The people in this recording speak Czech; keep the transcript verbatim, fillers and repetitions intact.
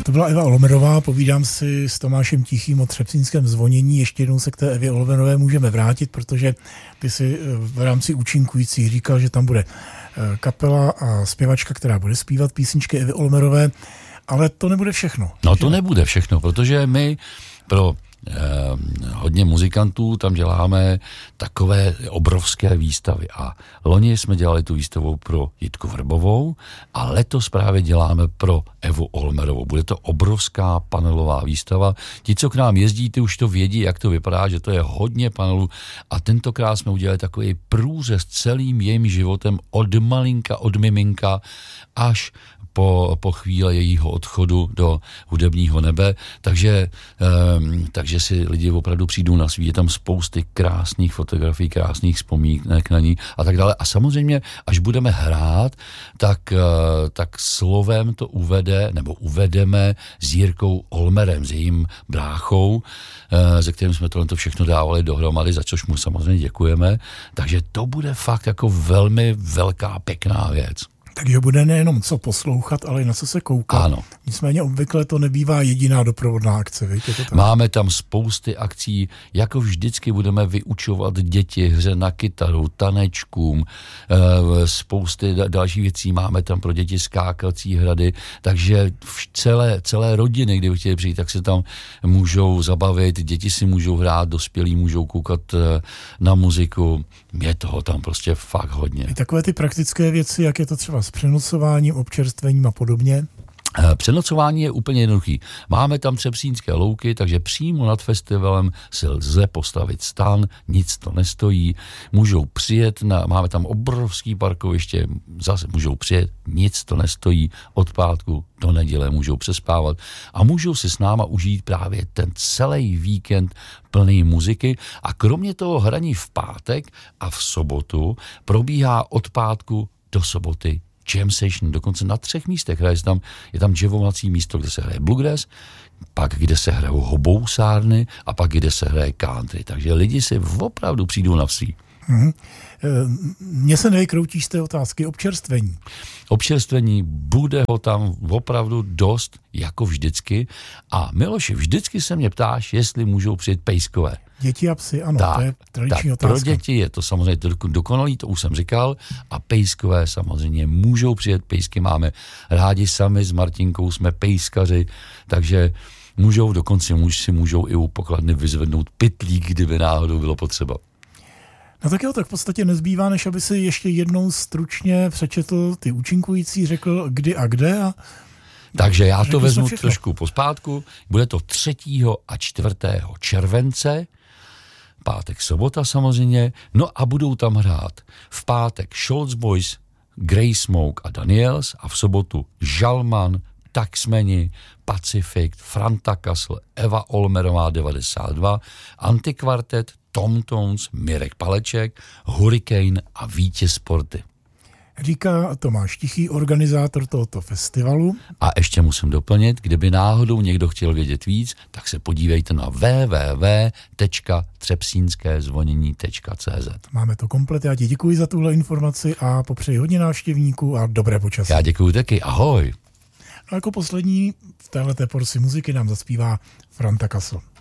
To byla Eva Olmerová, povídám si s Tomášem Tichým o třebsínském zvonění. Ještě jednou se k té Evě Olmerové můžeme vrátit, protože ty si v rámci účinkujících říkal, že tam bude kapela a zpěvačka, která bude zpívat písničky Evy Olmerové, ale to nebude všechno. No to nebude všechno, protože my pro eh, hodně muzikantů tam děláme takové obrovské výstavy a loni jsme dělali tu výstavu pro Jitku Vrbovou a letos právě děláme pro Evu Olmerovou. Bude to obrovská panelová výstava. Ti, co k nám jezdí, ty už to vědí, jak to vypadá, že to je hodně panelů a tentokrát jsme udělali takový průřez celým jejím životem od malinka, od miminka až po, po chvíli jejího odchodu do hudebního nebe, takže, um, takže si lidi opravdu přijdou na svý, je tam spousty krásných fotografií, krásných vzpomínek na ní a tak dále. A samozřejmě, až budeme hrát, tak, uh, tak slovem to uvede, nebo uvedeme s Jirkou Olmerem, s jejím bráchou, uh, se kterým jsme tohle všechno dávali dohromady, za což mu samozřejmě děkujeme. Takže to bude fakt jako velmi velká, pěkná věc. Takže bude nejenom co poslouchat, ale i na co se koukat. Ano. Nicméně obvykle to nebývá jediná doprovodná akce. Víte, to tam... Máme tam spousty akcí, jako vždycky budeme vyučovat děti hře na kytaru, tanečkům, spousty dalších věcí. Máme tam pro děti skákací hrady, takže celé, celé rodiny, kdyby chtěli přijít, tak se tam můžou zabavit, děti si můžou hrát, dospělí můžou koukat na muziku. Je toho tam prostě fakt hodně. I takové ty praktické věci, jak je to třeba s přenocováním, občerstvením a podobně? Přenocování je úplně jednoduchý. Máme tam Třebsínské louky, takže přímo nad festivalem se lze postavit stan, nic to nestojí, můžou přijet, na, máme tam obrovský parkoviště, zase můžou přijet, nic to nestojí, od pátku do neděle můžou přespávat a můžou si s náma užít právě ten celý víkend plný muziky a kromě toho hraní v pátek a v sobotu probíhá od pátku do soboty jam session, dokonce na třech místech. Hraje tam, je tam javovací místo, kde se hraje bluegrass, pak kde se hrajou hobousárny a pak kde se hraje country. Takže lidi si opravdu přijdou na vsí. Mm-hmm. Mně se nevykroutíš z té otázky občerstvení. Občerstvení, bude ho tam opravdu dost, jako vždycky. A Miloši, vždycky se mě ptáš, jestli můžou přijet pejskové. Děti a psy, ano, tak, to je tradiční tak, otázka. Pro děti je to samozřejmě dokonalý, to už jsem říkal, a pejskové samozřejmě můžou přijet, pejsky máme rádi sami, s Martinkou jsme pejskaři, takže můžou, dokonce si můžou i u pokladny vyzvednout pytlík, kdyby náhodou bylo potřeba. No tak jo, tak v podstatě nezbývá, než aby si ještě jednou stručně přečetl ty účinkující, řekl kdy a kde a... Takže já to vezmu trošku pospátku. Bude to třetího a čtvrtého července, pátek, sobota samozřejmě, no a budou tam hrát v pátek Scholz Boys, Grey Smoke a Daniels a v sobotu Žalman, Taxmeni, Pacific, Franta Kassel, Eva Olmerová devadesát dva, Antikvartet, Tom Tones, Mirek Paleček, Hurricane a Vítěz Sporty. Říká Tomáš Tichý, organizátor tohoto festivalu. A ještě musím doplnit, kdyby náhodou někdo chtěl vědět víc, tak se podívejte na w w w tečka třebsínské zvonění tečka c z. Máme to komplet, já ti děkuji za tuhle informaci a popřeji hodně návštěvníků a dobré počasí. Já děkuji taky, ahoj. No jako poslední v téhleté porci muziky nám zaspívá Franta Kassel.